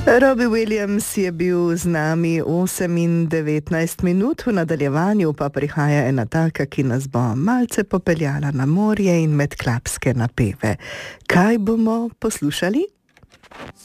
Robbie Williams je bil z nami 8 in 19 minut, v nadaljevanju pa prihaja ena taka, ki nas bo malce popeljala na morje in med klapske napeve. Kaj bomo poslušali?